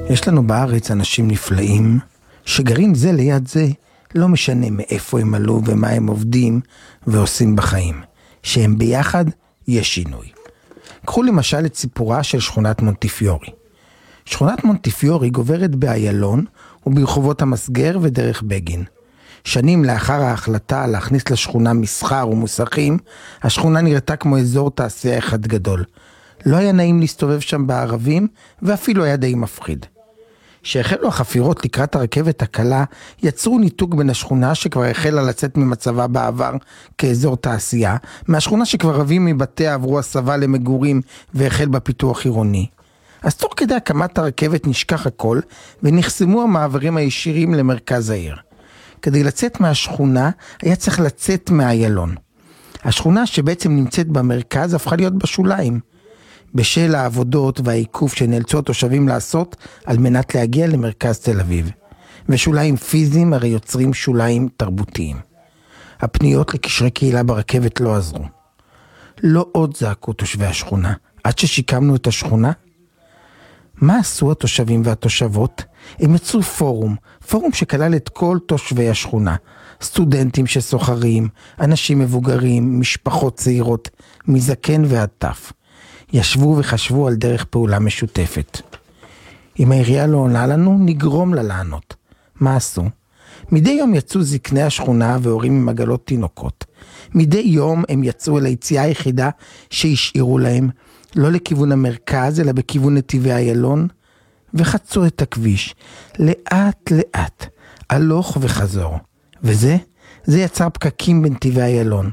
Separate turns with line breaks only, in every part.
יש לנו בארץ אנשים נפלאים שגרים זה ליד זה, לא משנה מאיפה הם עלו ומה הם עובדים ועושים בחיים. שהם ביחד יש שינוי. קחו למשל את סיפורה של שכונת מונטיפיורי. שכונת מונטיפיורי גוברת באיילון וברחובות המסגר ודרך בגין. שנים לאחר ההחלטה להכניס לשכונה מסחר ומוסכים, השכונה נראתה כמו אזור תעשייה אחד גדול. לא היה נעים להסתובב שם בערבים, ואפילו היה די מפחיד. שהחלו החפירות לקראת הרכבת הקלה, יצרו ניתוק בין השכונה שכבר החלה לצאת ממצבה בעבר כאזור תעשייה, מהשכונה שכבר רבים מבתיה עברו הסבה למגורים והחל בפיתוח עירוני. אז תוך כדי הקמת הרכבת נשכח הכל, ונחסמו המעברים הישירים למרכז העיר. כדי לצאת מהשכונה, היה צריך לצאת מהאיילון. השכונה שבעצם נמצאת במרכז הפכה להיות בשוליים. בשל העבודות והעיקוף שנאלצו התושבים לעשות על מנת להגיע למרכז תל אביב. ושוליים פיזיים הרי יוצרים שוליים תרבותיים. הפניות לקשרי קהילה ברכבת לא עזרו. לא עוד זעקו תושבי השכונה, עד ששיקמנו את השכונה. מה עשו התושבים והתושבות? הם יצרו פורום שכלל את כל תושבי השכונה. סטודנטים שסוחרים, אנשים מבוגרים, משפחות צעירות, מזקן ועד טף. ישבו וחשבו על דרך פעולה משותפת. אם העירייה לא עונה לנו, נגרום לה לענות. מה עשו? מדי יום יצאו זקני השכונה והורים עם עגלות תינוקות. מדי יום הם יצאו אל היציאה היחידה שהשאירו להם, לא לכיוון המרכז, אלא בכיוון נתיבי איילון, וחצו את הכביש, לאט לאט, הלוך וחזור. וזה יצר פקקים בנתיבי איילון.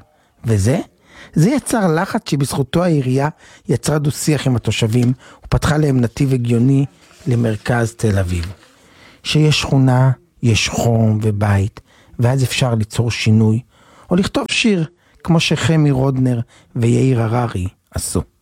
זה יצר לחץ שבזכותו העירייה יצרה דו שיח עם התושבים, ופתחה להם נתיב הגיוני למרכז תל אביב. שיש שכונה, יש חום ובית, ואז אפשר ליצור שינוי, או לכתוב שיר, כמו שחמי רודנר ויאיר הררי עשו.